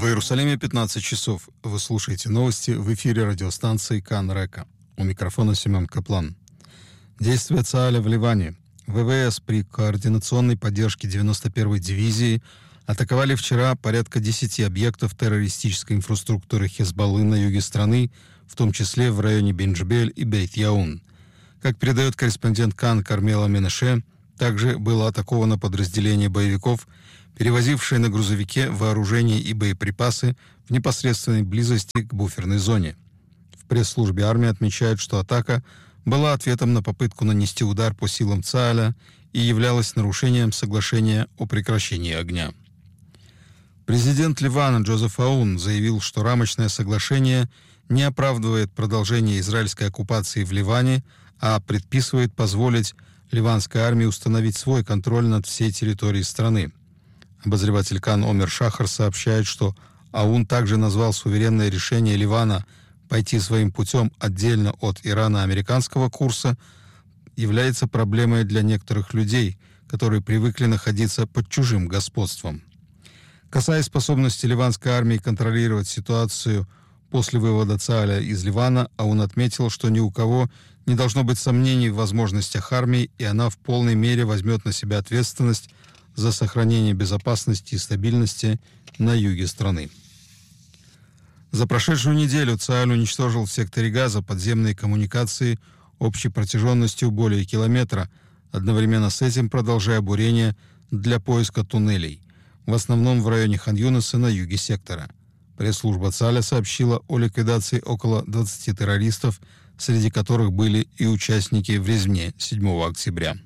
Иерусалиме 15 часов. Вы слушаете новости в эфире радиостанции Кан Река. У микрофона Семен Каплан. Действия ЦААля в Ливане. ВВС при координационной поддержке 91-й дивизии атаковали вчера порядка 10 объектов террористической инфраструктуры Хезболлы на юге страны, в том числе в районе Бен-Джбель и Бейт-Яун. Как передает корреспондент Кан Кармела Менаше, также было атаковано подразделение боевиков, перевозившие на грузовике вооружение и боеприпасы в непосредственной близости к буферной зоне. В пресс-службе армии отмечают, что атака была ответом на попытку нанести удар по силам ЦААля и являлась нарушением соглашения о прекращении огня. Президент Ливана Джозеф Аун заявил, что рамочное соглашение не оправдывает продолжение израильской оккупации в Ливане, а предписывает позволить ливанской армии установить свой контроль над всей территорией страны. Обозреватель Кан Омер Шахар сообщает, что Аун также назвал суверенное решение Ливана пойти своим путем отдельно от ирано-американского курса является проблемой для некоторых людей, которые привыкли находиться под чужим господством. Касаясь способности ливанской армии контролировать ситуацию после вывода ЦААля из Ливана, Аун отметил, что ни у кого не должно быть сомнений в возможностях армии, и она в полной мере возьмет на себя ответственность за сохранение безопасности и стабильности на юге страны. За прошедшую неделю ЦААль уничтожил в секторе Газа подземные коммуникации общей протяженностью более километра, одновременно с этим продолжая бурение для поиска туннелей, в основном в районе Хан-Юниса на юге сектора. Пресс-служба ЦААля сообщила о ликвидации около 20 террористов, среди которых были и участники в резне 7 октября.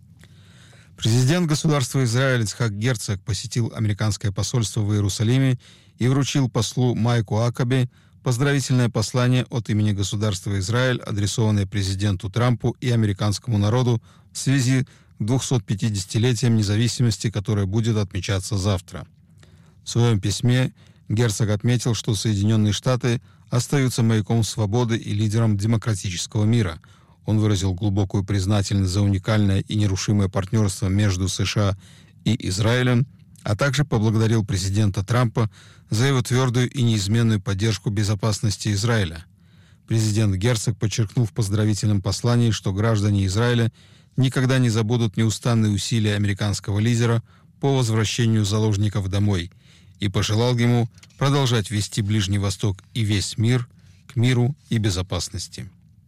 Президент государства Израиль Ицхак Герцог посетил американское посольство в Иерусалиме и вручил послу Майку Акаби поздравительное послание от имени государства Израиль, адресованное президенту Трампу и американскому народу в связи с 250-летием независимости, которое будет отмечаться завтра. В своем письме Герцог отметил, что Соединенные Штаты остаются маяком свободы и лидером демократического мира. Он выразил глубокую признательность за уникальное и нерушимое партнерство между США и Израилем, а также поблагодарил президента Трампа за его твердую и неизменную поддержку безопасности Израиля. Президент Герцог подчеркнул в поздравительном послании, что граждане Израиля никогда не забудут неустанные усилия американского лидера по возвращению заложников домой и пожелал ему продолжать вести Ближний Восток и весь мир к миру и безопасности.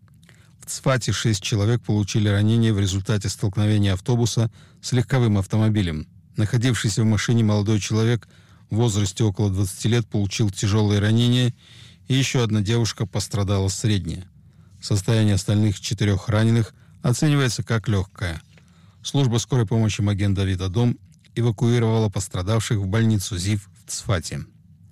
В Цфате 6 человек получили ранения в результате столкновения автобуса с легковым автомобилем. Находившийся в машине молодой человек в возрасте около 20 лет получил тяжелые ранения, и еще одна девушка пострадала средне. Состояние остальных 4 раненых оценивается как легкое. Служба скорой помощи Маген-Давид-Адом эвакуировала пострадавших в больницу ЗИВ в Цфате.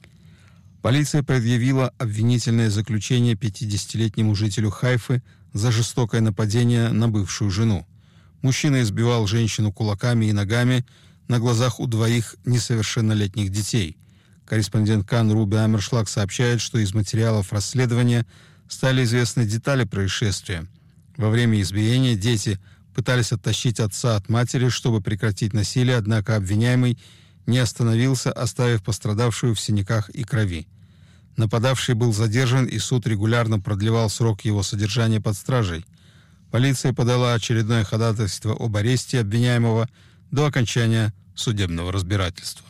Полиция предъявила обвинительное заключение 50-летнему жителю Хайфы за жестокое нападение на бывшую жену. Мужчина избивал женщину кулаками и ногами на глазах у 2 несовершеннолетних детей. Корреспондент Кан Руби Амершлаг сообщает, что из материалов расследования стали известны детали происшествия. Во время избиения дети пытались оттащить отца от матери, чтобы прекратить насилие, однако обвиняемый не остановился, оставив пострадавшую в синяках и крови. Нападавший был задержан, и суд регулярно продлевал срок его содержания под стражей. Полиция подала очередное ходатайство об аресте обвиняемого до окончания судебного разбирательства.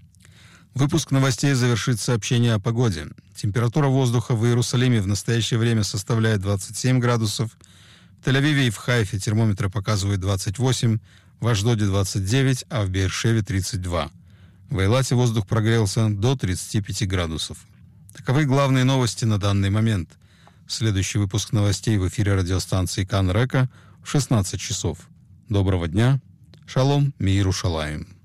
Выпуск новостей завершит сообщение о погоде. Температура воздуха в Иерусалиме в настоящее время составляет 27 градусов. В Тель-Авиве и в Хайфе термометры показывают 28, в Ашдоде 29, а в Беэр-Шеве 32. В Эйлате воздух прогрелся до 35 градусов. Таковы главные новости на данный момент. Следующий выпуск новостей в эфире радиостанции Кан Река в 16 часов. Доброго дня. Шалом, мир Иерушалаим.